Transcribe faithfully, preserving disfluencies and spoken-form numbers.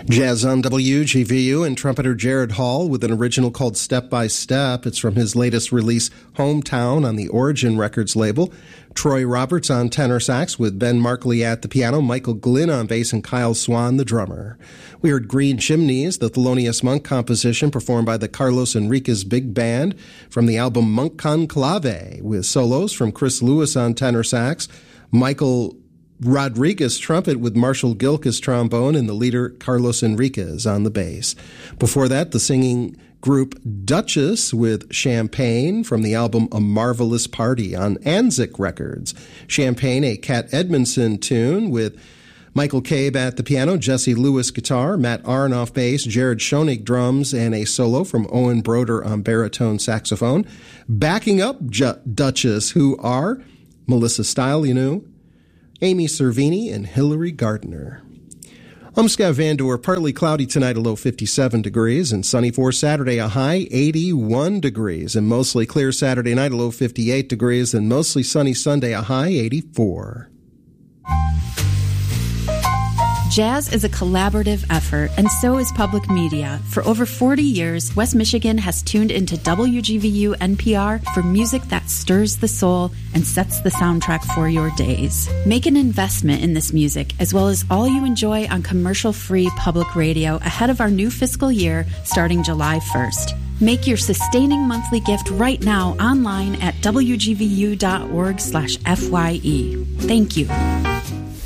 Jazz on W G V U and trumpeter Jared Hall with an original called Step by Step. It's from his latest release, Hometown, on the Origin Records label. Troy Roberts on tenor sax with Ben Markley at the piano, Michael Glynn on bass, and Kyle Swan, the drummer. We heard Green Chimneys, the Thelonious Monk composition performed by the Carlos Enriquez Big Band from the album Monk Conclave, with solos from Chris Lewis on tenor sax, Michael Rodriguez trumpet with Marshall Gilkes trombone, and the leader Carlos Enriquez on the bass. Before that, the singing group Duchess with Champagne from the album A Marvelous Party on Anzik Records. Champagne, a Cat Edmondson tune with Michael Cabe at the piano, Jesse Lewis guitar, Matt Aronoff bass, Jared Schoenig drums, and a solo from Owen Broder on baritone saxophone. Backing up J- Duchess, who are Melissa Stylianou, Amy Cervini, and Hillary Gardner. I'm Scott Van Doer. Partly cloudy tonight, a low fifty-seven degrees, and sunny for Saturday, a high eighty-one degrees, and mostly clear Saturday night, a low fifty-eight degrees, and mostly sunny Sunday, a high eighty-four. Jazz is a collaborative effort, and so is public media. For over forty years, West Michigan has tuned into W G V U N P R for music that stirs the soul and sets the soundtrack for your days. Make an investment in this music, as well as all you enjoy on commercial-free public radio ahead of our new fiscal year starting July first. Make your sustaining monthly gift right now online at W G V U dot org slash F Y E. Thank you.